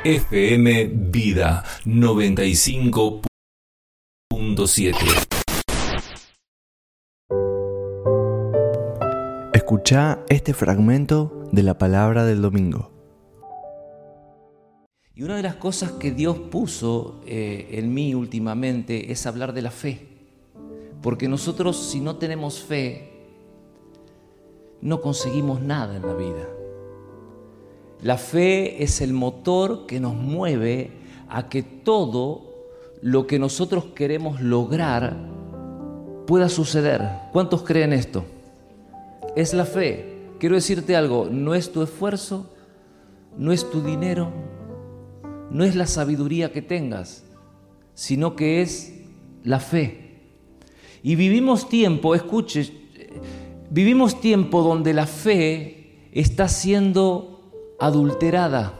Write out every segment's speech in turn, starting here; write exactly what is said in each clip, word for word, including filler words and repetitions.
F M Vida noventa y cinco punto siete. Escuchá este fragmento de la palabra del domingo. Y una de las cosas que Dios puso eh, en mí últimamente es hablar de la fe. Porque nosotros, si no tenemos fe, no conseguimos nada en la vida. La fe es el motor que nos mueve a que todo lo que nosotros queremos lograr pueda suceder. ¿Cuántos creen esto? Es la fe. Quiero decirte algo, no es tu esfuerzo, no es tu dinero, no es la sabiduría que tengas, sino que es la fe. Y vivimos tiempo, escuche, vivimos tiempo donde la fe está siendo adulterada,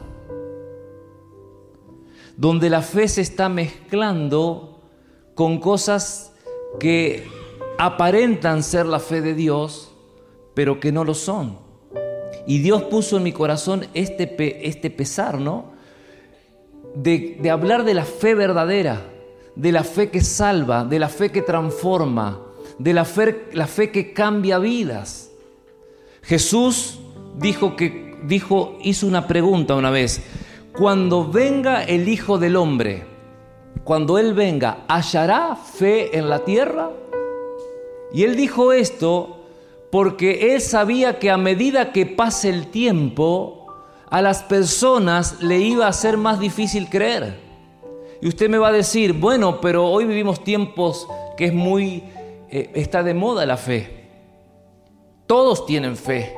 donde la fe se está mezclando con cosas que aparentan ser la fe de Dios, pero que no lo son. Y Dios puso en mi corazón este, pe, este pesar, ¿no? De, de hablar de la fe verdadera, de la fe que salva, de la fe que transforma, de la fe, la fe que cambia vidas. Jesús dijo que dijo, hizo una pregunta una vez: cuando venga el Hijo del Hombre, cuando Él venga, ¿hallará fe en la tierra? Y Él dijo esto porque Él sabía que a medida que pase el tiempo, a las personas le iba a ser más difícil creer. Y usted me va a decir, bueno, pero hoy vivimos tiempos que es muy, eh, está de moda la fe. Todos tienen fe.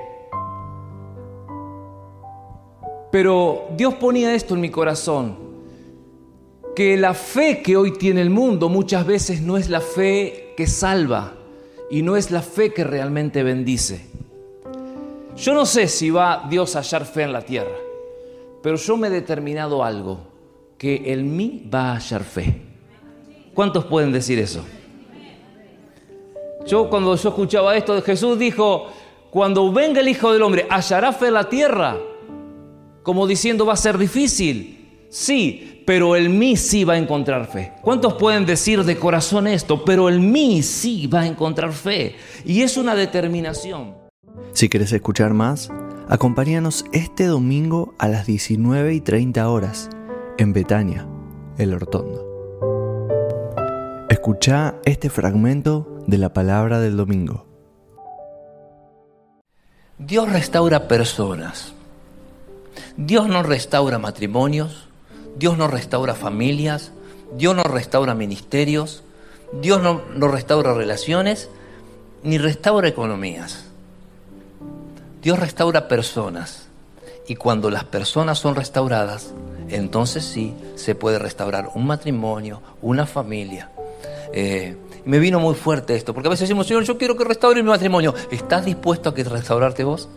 Pero Dios ponía esto en mi corazón, que la fe que hoy tiene el mundo muchas veces no es la fe que salva y no es la fe que realmente bendice. Yo no sé si va Dios a hallar fe en la tierra, pero yo me he determinado algo, que en mí va a hallar fe. ¿Cuántos pueden decir eso? Yo cuando yo escuchaba esto de Jesús dijo, cuando venga el Hijo del Hombre, ¿hallará fe en la tierra? Como diciendo, va a ser difícil. Sí, pero en mí sí va a encontrar fe. ¿Cuántos pueden decir de corazón esto? Pero en mí sí va a encontrar fe. Y es una determinación. Si querés escuchar más, acompáñanos este domingo a las diecinueve y treinta horas en Betania, El Hortondo. Escuchá este fragmento de la palabra del domingo. Dios restaura personas. Dios no restaura matrimonios, Dios no restaura familias, Dios no restaura ministerios, Dios no, no restaura relaciones, ni restaura economías. Dios restaura personas. Y cuando las personas son restauradas, entonces sí se puede restaurar un matrimonio, una familia. Eh, me vino muy fuerte esto, porque a veces decimos, Señor, yo quiero que restaure mi matrimonio. ¿Estás dispuesto a que restaurarte vos?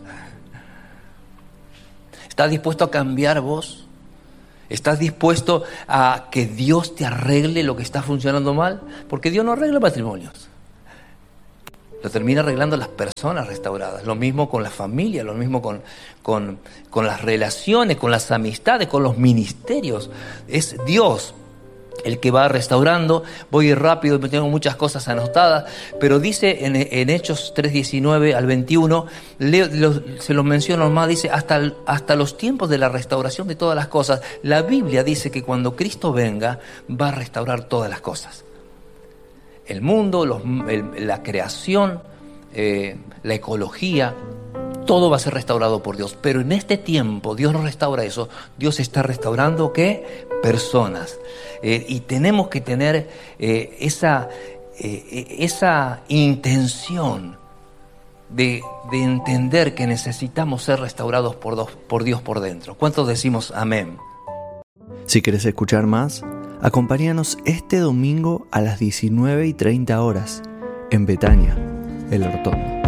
¿Estás dispuesto a cambiar vos? ¿Estás dispuesto a que Dios te arregle lo que está funcionando mal? Porque Dios no arregla matrimonios. Lo termina arreglando las personas restauradas. Lo mismo con la familia, lo mismo con, con, con las relaciones, con las amistades, con los ministerios. Es Dios el que va restaurando. Voy a ir rápido, tengo muchas cosas anotadas, pero dice en, en Hechos tres, diecinueve al veintiuno, leo, lo, se los menciono más, dice, hasta, hasta los tiempos de la restauración de todas las cosas. La Biblia dice que cuando Cristo venga, va a restaurar todas las cosas. El mundo, los, el, la creación, eh, la ecología, todo va a ser restaurado por Dios. Pero en este tiempo Dios no restaura eso. Dios está restaurando, ¿qué? Personas. Eh, y tenemos que tener eh, esa, eh, esa intención de, de entender que necesitamos ser restaurados por, dos, por Dios por dentro. ¿Cuántos decimos amén? Si querés escuchar más, acompáñanos este domingo a las diecinueve y treinta horas en Betania, El Hortondo.